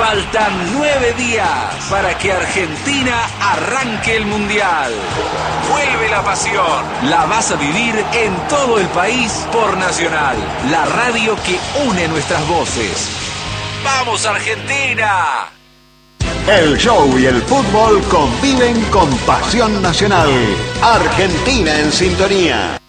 Faltan 9 días para que Argentina arranque el Mundial. Vuelve la pasión. La vas a vivir en todo el país por Nacional, la radio que une nuestras voces. ¡Vamos, Argentina! El show y el fútbol conviven con pasión nacional. Argentina en sintonía.